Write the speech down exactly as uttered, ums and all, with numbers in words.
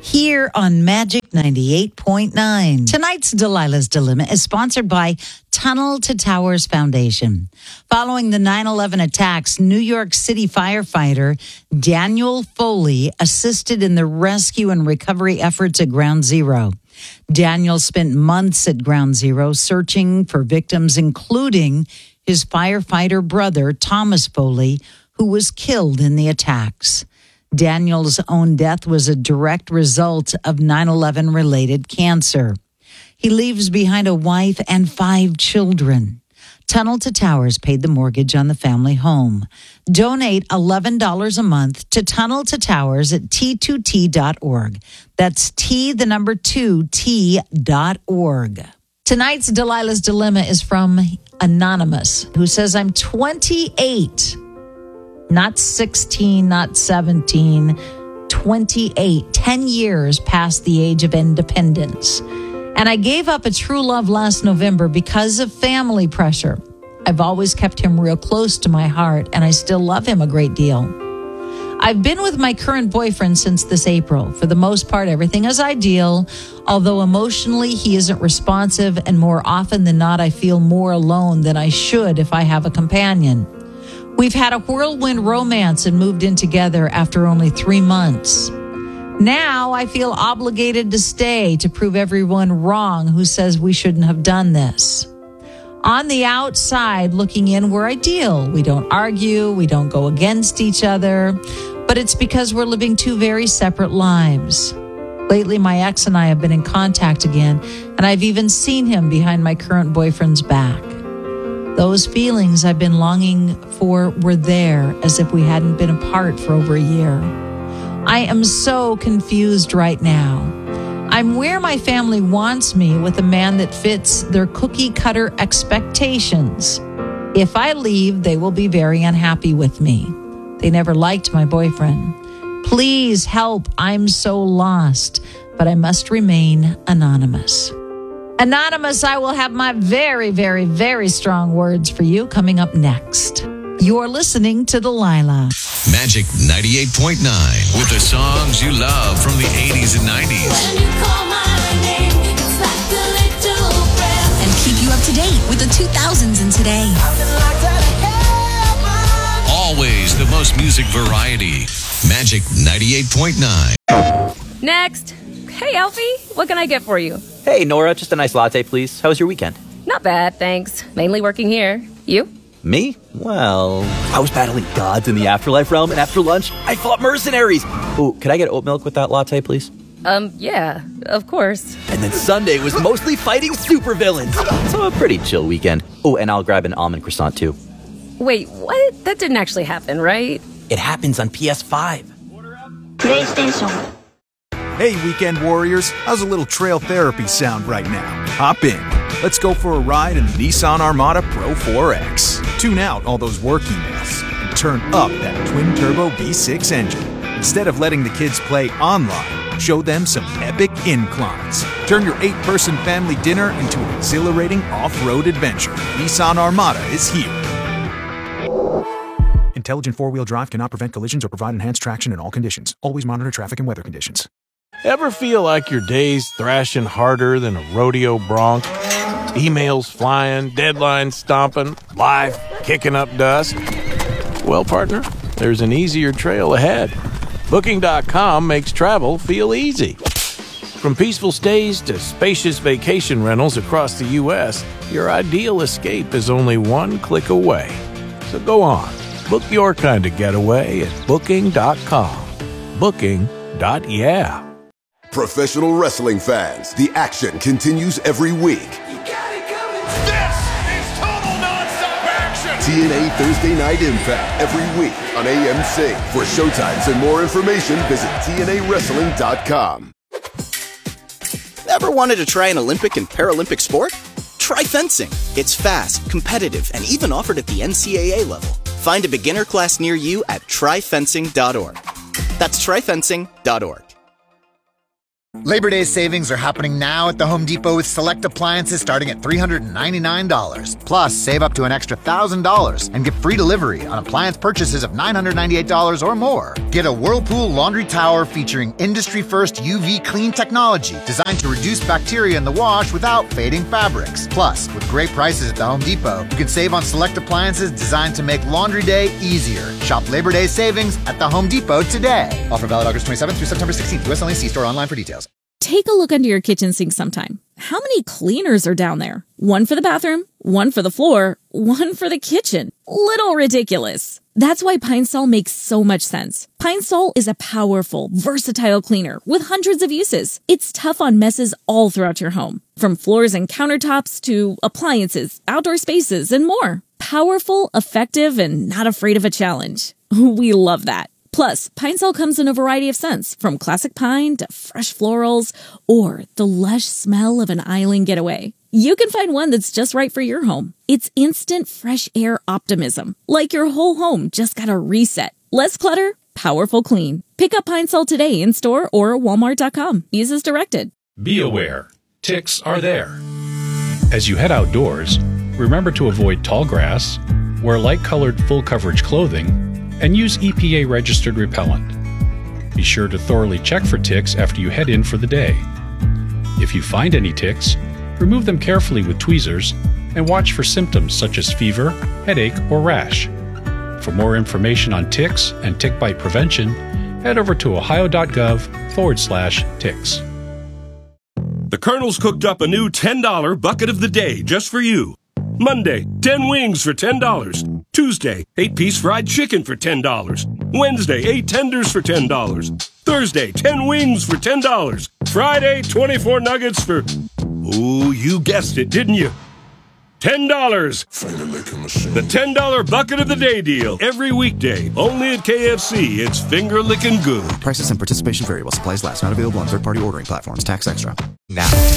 here on Magic ninety-eight point nine. Tonight's Delilah's Dilemma is sponsored by Tunnel to Towers Foundation. Following the nine eleven attacks, New York City firefighter Daniel Foley assisted in the rescue and recovery efforts at Ground Zero. Daniel spent months at Ground Zero searching for victims, including his firefighter brother, Thomas Foley, who was killed in the attacks. Daniel's own death was a direct result of nine eleven related cancer. He leaves behind a wife and five children. Tunnel to Towers paid the mortgage on the family home. Donate eleven dollars a month to Tunnel to Towers at T two T dot org. That's T, the number two, T dot org. Tonight's Delilah's Dilemma is from Anonymous, who says, I'm twenty-eight. Not sixteen, not seventeen, twenty-eight, ten years past the age of independence. And I gave up a true love last November because of family pressure. I've always kept him real close to my heart, and I still love him a great deal. I've been with my current boyfriend since this April. For the most part, everything is ideal, although emotionally he isn't responsive, and more often than not, I feel more alone than I should if I have a companion. We've had a whirlwind romance and moved in together after only three months. Now I feel obligated to stay to prove everyone wrong who says we shouldn't have done this. On the outside, looking in, we're ideal. We don't argue, we don't go against each other, but it's because we're living two very separate lives. Lately, my ex and I have been in contact again, and I've even seen him behind my current boyfriend's back. Those feelings I've been longing for were there, as if we hadn't been apart for over a year. I am so confused right now. I'm where my family wants me with a man that fits their cookie-cutter expectations. If I leave, they will be very unhappy with me. They never liked my boyfriend. Please help. I'm so lost, but I must remain anonymous. Anonymous, I will have my very, very, very strong words for you coming up next. You're listening to Delilah. Magic ninety-eight point nine with the songs you love from the eighties and nineties. When you call my name, it's like a little breath. And keep you up to date with the two thousands and today. Always the most music variety. Magic ninety-eight point nine. Next. Hey, Alfie, what can I get for you? Hey, Nora, just a nice latte, please. How was your weekend? Not bad, thanks. Mainly working here. You? Me? Well, I was battling gods in the afterlife realm, and after lunch, I fought mercenaries. Oh, could I get oat milk with that latte, please? Um, yeah, of course. And then Sunday was mostly fighting supervillains. So a pretty chill weekend. Oh, and I'll grab an almond croissant, too. Wait, what? That didn't actually happen, right? It happens on P S five. PlayStation. Hey, Weekend Warriors, how's a little trail therapy sound right now? Hop in. Let's go for a ride in the Nissan Armada Pro four X. Tune out all those work emails and turn up that twin-turbo V six engine. Instead of letting the kids play online, show them some epic inclines. Turn your eight-person family dinner into an exhilarating off-road adventure. Nissan Armada is here. Intelligent four-wheel drive cannot prevent collisions or provide enhanced traction in all conditions. Always monitor traffic and weather conditions. Ever feel like your day's thrashing harder than a rodeo bronc? Emails flying, deadlines stomping, life kicking up dust? Well, partner, there's an easier trail ahead. Booking dot com makes travel feel easy. From peaceful stays to spacious vacation rentals across the U S, your ideal escape is only one click away. So go on, book your kind of getaway at Booking dot com. Booking. Yeah. Professional wrestling fans, the action continues every week. You got it coming. This is total nonstop action. T N A Thursday Night Impact every week on A M C. For showtimes and more information, visit T N A wrestling dot com. Ever wanted to try an Olympic and Paralympic sport? Try fencing. It's fast, competitive, and even offered at the N C A A level. Find a beginner class near you at try fencing dot org. That's try fencing dot org. Labor Day savings are happening now at the Home Depot with select appliances starting at three hundred ninety-nine dollars. Plus, save up to an extra one thousand dollars and get free delivery on appliance purchases of nine hundred ninety-eight dollars or more. Get a Whirlpool laundry tower featuring industry-first U V clean technology designed to reduce bacteria in the wash without fading fabrics. Plus, with great prices at the Home Depot, you can save on select appliances designed to make laundry day easier. Shop Labor Day savings at the Home Depot today. Offer valid August twenty-seventh through September sixteenth. U S only. See store online for details. Take a look under your kitchen sink sometime. How many cleaners are down there? One for the bathroom, one for the floor, one for the kitchen. Little ridiculous. That's why Pine Sol makes so much sense. Pine Sol is a powerful, versatile cleaner with hundreds of uses. It's tough on messes all throughout your home, from floors and countertops to appliances, outdoor spaces, and more. Powerful, effective, and not afraid of a challenge. We love that. Plus, Pine Sol comes in a variety of scents, from classic pine to fresh florals, or the lush smell of an island getaway. You can find one that's just right for your home. It's instant fresh air optimism, like your whole home just got a reset. Less clutter, powerful clean. Pick up Pine Sol today in store or walmart dot com. Use as directed. Be aware, ticks are there. As you head outdoors, remember to avoid tall grass, wear light-colored full-coverage clothing, and use E P A-registered repellent. Be sure to thoroughly check for ticks after you head in for the day. If you find any ticks, remove them carefully with tweezers and watch for symptoms such as fever, headache, or rash. For more information on ticks and tick bite prevention, head over to ohio.gov forward slash ticks. The Colonel's cooked up a new ten dollar bucket of the day just for you. Monday, ten wings for ten dollars. Tuesday, eight piece fried chicken for ten dollars. Wednesday, eight tenders for ten dollars. Thursday, ten wings for ten dollars. Friday, twenty-four nuggets for... Ooh, you guessed it, didn't you? ten dollars. The ten dollar bucket of the day deal. Every weekday. Only at K F C. It's finger licking good. Prices and participation variable. Supplies last. Not available on third-party ordering platforms. Tax extra. Now,